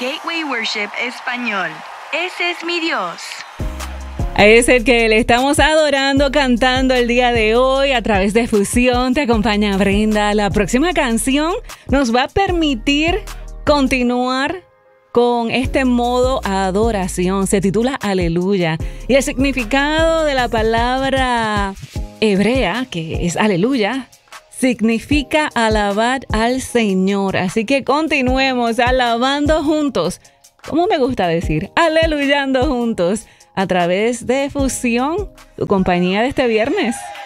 Gateway Worship Español. Ese es mi Dios. Es el que le estamos adorando, cantando el día de hoy a través de Fusión. Te acompaña Brenda. La próxima canción nos va a permitir continuar con este modo adoración. Se titula Aleluya. Y el significado de la palabra hebrea, que es aleluya, significa alabar al Señor. Así que continuemos alabando juntos. ¿Cómo me gusta decir? Aleluyando juntos a través de Fusión, tu compañía de este viernes.